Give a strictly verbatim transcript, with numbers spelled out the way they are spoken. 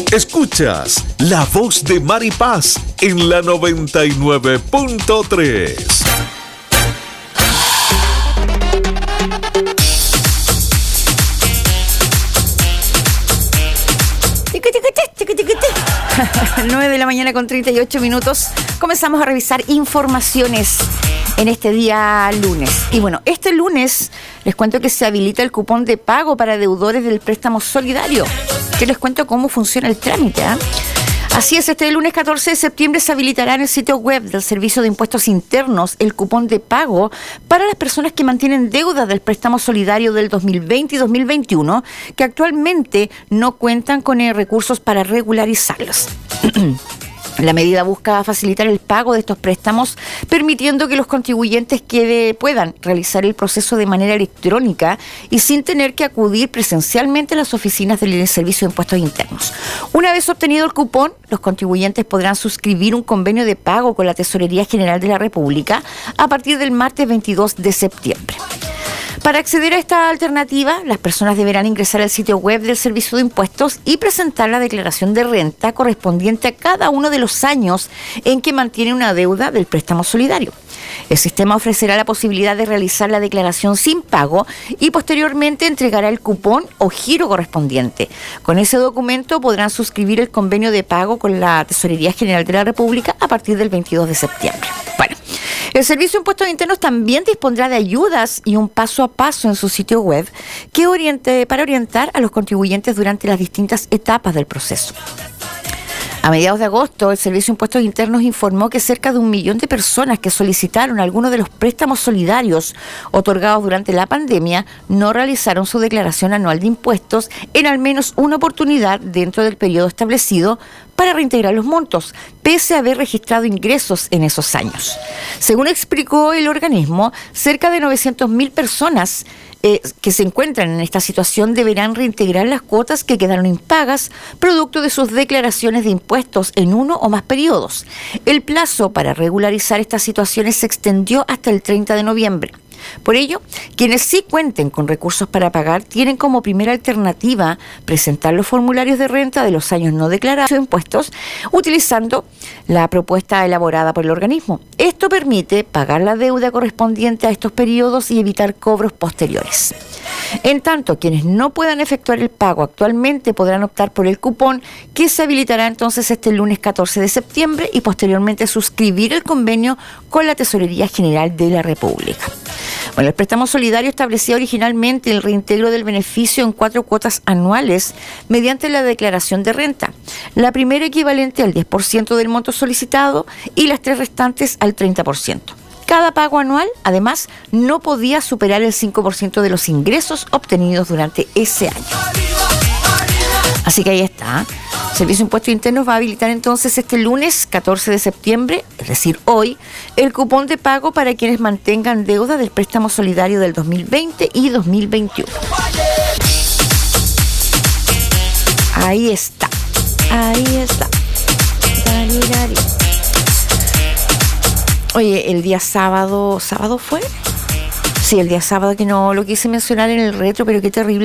Escuchas La Voz de Maripaz en la noventa y nueve punto tres. nueve de la mañana con treinta y ocho minutos. Comenzamos a revisar informaciones en este día lunes. Y bueno, este lunes les cuento que se habilita el cupón de pago para deudores del préstamo solidario. Que les cuento cómo funciona el trámite, ¿eh? Así es, este lunes catorce de septiembre se habilitará en el sitio web del Servicio de Impuestos Internos el cupón de pago para las personas que mantienen deudas del préstamo solidario del dos mil veinte y dos mil veintiuno, que actualmente no cuentan con eh, recursos para regularizarlos. La medida busca facilitar el pago de estos préstamos, permitiendo que los contribuyentes que puedan realizar el proceso de manera electrónica y sin tener que acudir presencialmente a las oficinas del Servicio de Impuestos Internos. Una vez obtenido el cupón, los contribuyentes podrán suscribir un convenio de pago con la Tesorería General de la República a partir del martes veintidós de septiembre. Para acceder a esta alternativa, las personas deberán ingresar al sitio web del Servicio de Impuestos y presentar la declaración de renta correspondiente a cada uno de los años en que mantiene una deuda del préstamo solidario. El sistema ofrecerá la posibilidad de realizar la declaración sin pago y posteriormente entregará el cupón o giro correspondiente. Con ese documento podrán suscribir el convenio de pago con la Tesorería General de la República a partir del veintidós de septiembre. Bueno, el Servicio de Impuestos Internos también dispondrá de ayudas y un paso a paso en su sitio web que oriente, para orientar a los contribuyentes durante las distintas etapas del proceso. A mediados de agosto, el Servicio de Impuestos Internos informó que cerca de un millón de personas que solicitaron algunos de los préstamos solidarios otorgados durante la pandemia no realizaron su declaración anual de impuestos en al menos una oportunidad dentro del periodo establecido para reintegrar los montos, pese a haber registrado ingresos en esos años. Según explicó el organismo, cerca de novecientas mil personas Eh, que se encuentran en esta situación deberán reintegrar las cuotas que quedaron impagas producto de sus declaraciones de impuestos en uno o más periodos. El plazo para regularizar estas situaciones se extendió hasta el treinta de noviembre. Por ello, quienes sí cuenten con recursos para pagar tienen como primera alternativa presentar los formularios de renta de los años no declarados de impuestos utilizando la propuesta elaborada por el organismo. Esto permite pagar la deuda correspondiente a estos periodos y evitar cobros posteriores. En tanto, quienes no puedan efectuar el pago actualmente podrán optar por el cupón que se habilitará entonces este lunes catorce de septiembre y posteriormente suscribir el convenio con la Tesorería General de la República. Bueno, el préstamo solidario establecía originalmente el reintegro del beneficio en cuatro cuotas anuales mediante la declaración de renta. La primera equivalente al diez por ciento del monto solicitado y las tres restantes al treinta por ciento. Cada pago anual, además, no podía superar el cinco por ciento de los ingresos obtenidos durante ese año. Así que ahí está. El Servicio de Impuestos Internos va a habilitar entonces este lunes catorce de septiembre, es decir, hoy, el cupón de pago para quienes mantengan deuda del préstamo solidario del dos mil veinte y dos mil veintiuno. Ahí está. Ahí está. Dale, dale. Oye, el día sábado, ¿sábado fue? Sí, el día sábado, que no lo quise mencionar en el retro, pero qué terrible.